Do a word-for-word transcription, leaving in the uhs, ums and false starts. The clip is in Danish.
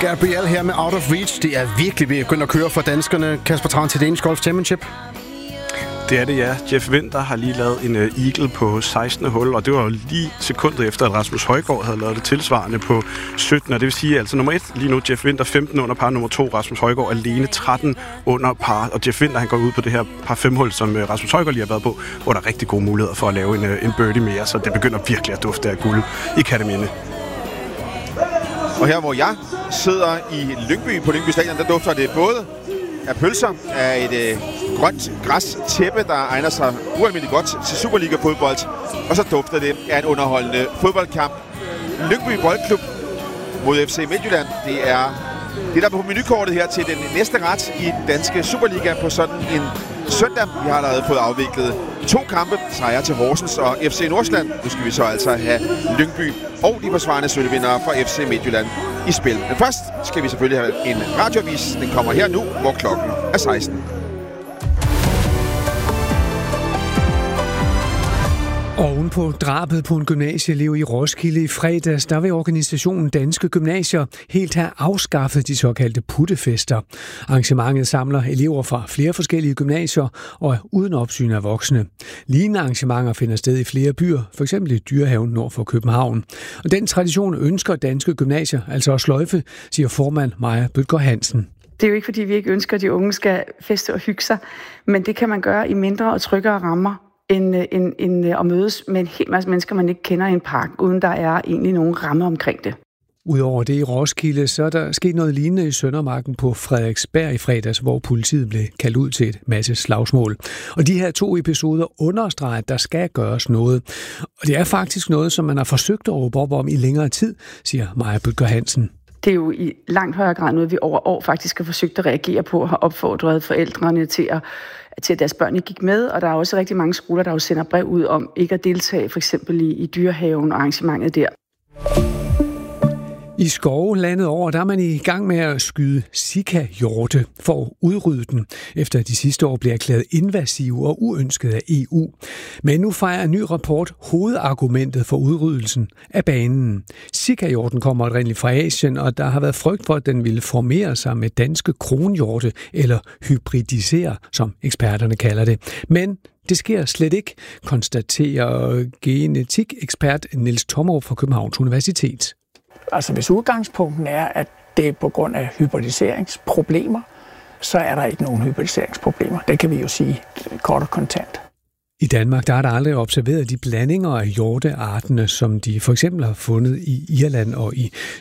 Gabriel her med Out of Reach. Det er virkelig ved at begynde at køre for danskerne. Kasper Tran til Danish Golf Championship. Det er det, ja. Jeff Winther har lige lavet en uh, eagle på sekstende hul, og det var jo lige sekundet efter, at Rasmus Højgaard havde lavet det tilsvarende på syttende. Det vil sige, altså nummer et lige nu, Jeff Winther femten under par, nummer to, Rasmus Højgaard alene tretten under par. Og Jeff Winther, han går ud på det her par fem hul, som uh, Rasmus Højgaard lige har været på, hvor der er rigtig gode muligheder for at lave en, uh, en birdie mere, så det begynder virkelig at dufte af guld i Katteminde. Og her, hvor jeg sidder i Lyngby på Lyngby Stadion, der dufter det både af pølser, af et øh, grønt græstæppe, der egner sig ualmindeligt godt til Superliga-fodbold. Og så dufter det af en underholdende fodboldkamp. Lyngby Boldklub mod F C Midtjylland. Det er det, der er på menukortet her til den næste ret i den danske Superliga på sådan en søndag. Vi har allerede fået afviklet to kampe, sejre til Horsens og F C Nordsjælland. Nu skal vi så altså have Lyngby og de forsvarende sølvvindere fra F C Midtjylland i spil. Men først skal vi selvfølgelig have en radioavis. Den kommer her nu, hvor klokken er seksten. Oven på drabet på en gymnasieelev i Roskilde i fredags, der vil organisationen Danske Gymnasier helt have afskaffet de såkaldte puttefester. Arrangementet samler elever fra flere forskellige gymnasier og er uden opsyn af voksne. Lignende arrangementer finder sted i flere byer, f.eks. i Dyrehaven nord for København. Og den tradition ønsker Danske Gymnasier altså at sløjfe, siger formand Maja Bødker Hansen. Det er jo ikke, fordi vi ikke ønsker, at de unge skal feste og hygge sig, men det kan man gøre i mindre og tryggere rammer, end, end, end at mødes med en hel masse mennesker, man ikke kender i en park, uden der er egentlig nogen ramme omkring det. Udover det i Roskilde, så er der sket noget lignende i Søndermarken på Frederiksberg i fredags, hvor politiet blev kaldt ud til et masse slagsmål. Og de her to episoder understreger, at der skal gøres noget. Og det er faktisk noget, som man har forsøgt at råbe op om i længere tid, siger Maja Bødker Hansen. Det er jo i langt højere grad noget, vi over år faktisk har forsøgt at reagere på og har opfordret forældrene til at til at deres børn ikke gik med, og der er også rigtig mange skoler, der jo sender brev ud om ikke at deltage, for eksempel i, i Dyrehaven og arrangementet der. I Skove landet over, der er man i gang med at skyde sika-hjorte for at udrydde den, efter at de sidste år blev erklæret invasive og uønskede af E U. Men nu fejrer en ny rapport hovedargumentet for udryddelsen af banen. Sika-hjorten kommer oprindeligt fra Asien, og der har været frygt for, at den ville formere sig med danske kronhjorte, eller hybridisere, som eksperterne kalder det. Men det sker slet ikke, konstaterer genetikekspert Niels Tommerup fra Københavns Universitet. Altså hvis udgangspunkten er, at det er på grund af hybridiseringsproblemer, så er der ikke nogen hybridiseringsproblemer. Det kan vi jo sige kort og kontant. I Danmark der er der aldrig observeret de blandinger af hjortearterne, som de for eksempel har fundet i Irland og i